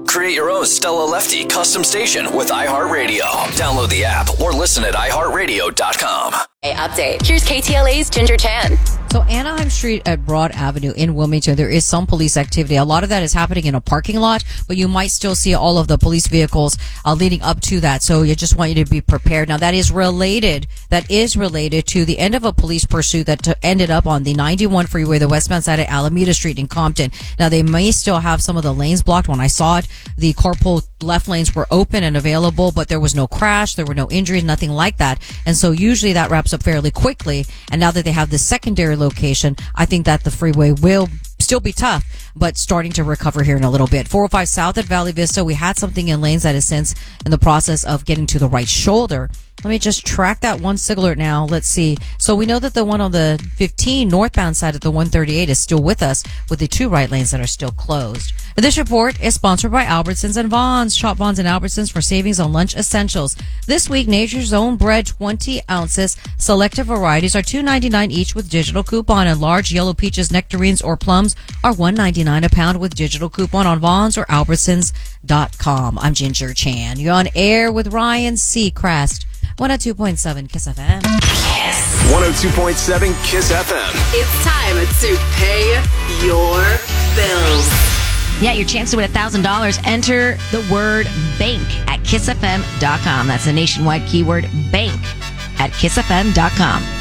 Create your own Stella Lefty custom station with iHeartRadio. Download the app or listen at iHeartRadio.com. Update. Here's KTLA's Ginger Chan. So Anaheim Street at Broad Avenue in Wilmington, there is some police activity. A lot of that is happening in a parking lot, but you might still see all of the police vehicles leading up to that. So you just want you to be prepared. Now that is related to the end of a police pursuit that ended up on the 91 freeway, the westbound side of Alameda Street in Compton. Now they may still have some of the lanes blocked. When I saw it, the carpool left lanes were open and available, but there was no crash, there were no injuries, nothing like that. And so usually that wraps up fairly quickly. And now that they have the secondary location, I think that the freeway will still be tough, but starting to recover here in a little bit. 405 South at Valley Vista, we had something in lanes that is since in the process of getting to the right shoulder. Let me just track that one signal now. Let's see. So we know that the one on the 15 northbound side of the 138 is still with us, with the two right lanes that are still closed. This report is sponsored by Albertsons and Vons. Shop Vons and Albertsons for savings on lunch essentials. This week, Nature's Own bread, 20 ounces. Selected varieties are $2.99 each with digital coupon, and large yellow peaches, nectarines, or plums are $1.99 a pound with digital coupon on Vons or Albertsons.com. I'm Ginger Chan. You're on air with Ryan Seacrest. 102.7 Kiss FM. Kiss. 102.7 Kiss FM. It's time to pay your bills. Yeah, your chance to win $1,000. Enter the word bank at kissfm.com. That's a nationwide keyword, bank at kissfm.com.